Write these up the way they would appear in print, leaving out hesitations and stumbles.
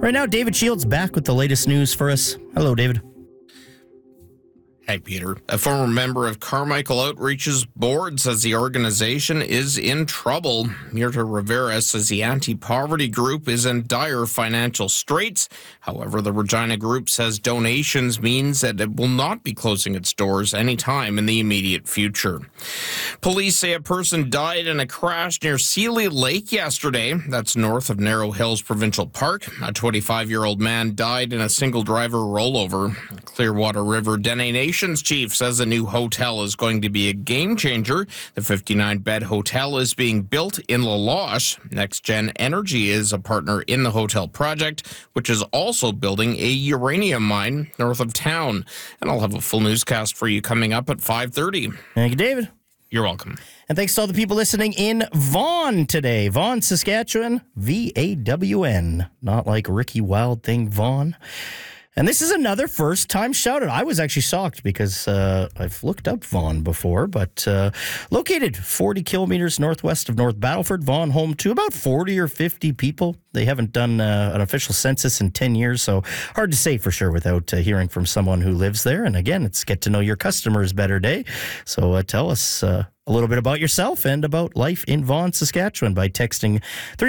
Right now, David Shields back with the latest news for us. Hello, David. Hey, Peter. A former member of Carmichael Outreach's board says the organization is in trouble. Mirta Rivera says the anti-poverty group is in dire financial straits. However, the Regina group says donations means that it will not be closing its doors anytime in the immediate future. Police say a person died in a crash near Sealy Lake yesterday. That's north of Narrow Hills Provincial Park. A 25-year-old man died in a single-driver rollover. Clearwater River Dene Nations chief says a new hotel is going to be a game changer. The 59-bed hotel is being built in La Loche. Next Gen Energy is a partner in the hotel project, which is also building a uranium mine north of town. And I'll have a full newscast for you coming up at 5:30. Thank you, David. You're welcome. And thanks to all the people listening in Vaughan today. Vaughan, Saskatchewan, V-A-W-N. Not like Ricky Wild Thing Vaughan. And this is another first-time shout-out. I was actually shocked because I've looked up Vaughan before, but located 40 kilometers northwest of North Battleford, Vaughan home to about 40 or 50 people. They haven't done an official census in 10 years, so hard to say for sure without hearing from someone who lives there. And again, it's get to know your customers better day. So tell us a little bit about yourself and about life in Vaughan, Saskatchewan by texting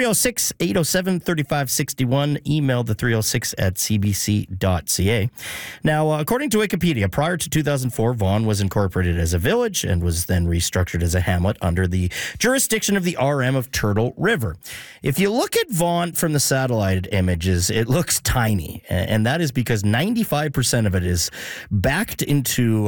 306-807-3561. Email the 306@cbc.ca. Now, according to Wikipedia, prior to 2004, Vaughan was incorporated as a village and was then restructured as a hamlet under the jurisdiction of the RM of Turtle River. If you look at Vaughan from the satellite images, it looks tiny, and that is because 95% of it is packed into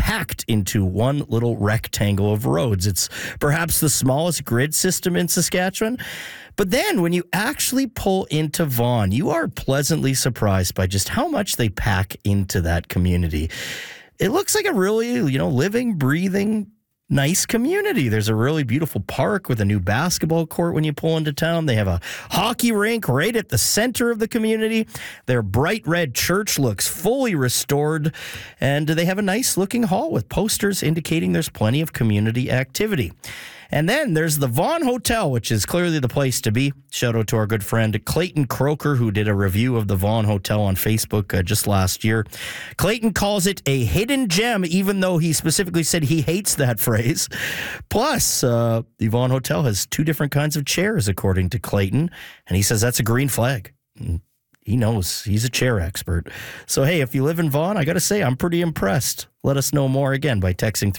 one little rectangle of roads. It's perhaps the smallest grid system in Saskatchewan. But then when you actually pull into Vaughan, you are pleasantly surprised by just how much they pack into that community. It looks like a really, living, breathing, nice community. There's a really beautiful park with a new basketball court when you pull into town. They have a hockey rink right at the center of the community. Their bright red church looks fully restored, and they have a nice looking hall with posters indicating there's plenty of community activity. And then there's the Vaughan Hotel, which is clearly the place to be. Shout out to our good friend Clayton Croker, who did a review of the Vaughan Hotel on Facebook just last year. Clayton calls it a hidden gem, even though he specifically said he hates that phrase. Plus, the Vaughan Hotel has 2 different kinds of chairs, according to Clayton, and he says that's a green flag. He knows. He's a chair expert. So, hey, if you live in Vaughan, I got to say, I'm pretty impressed. Let us know more again by texting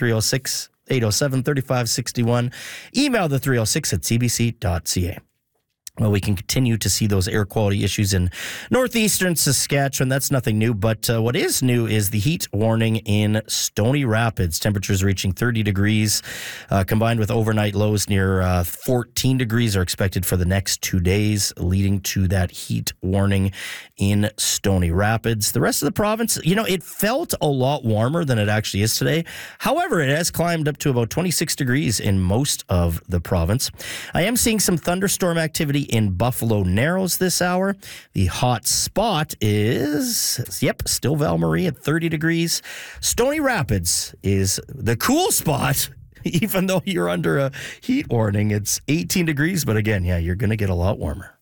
306-807-3561. Email the 306@cbc.ca. Well, we can continue to see those air quality issues in northeastern Saskatchewan. That's nothing new, but what is new is the heat warning in Stony Rapids. Temperatures reaching 30 degrees, combined with overnight lows near 14 degrees are expected for the next 2 days, leading to that heat warning in Stony Rapids. The rest of the province, it felt a lot warmer than it actually is today. However, it has climbed up to about 26 degrees in most of the province. I am seeing some thunderstorm activity in Buffalo Narrows this hour. The hot spot is, still Val Marie at 30 degrees. Stony Rapids is the cool spot, even though you're under a heat warning. It's 18 degrees, but again, you're going to get a lot warmer.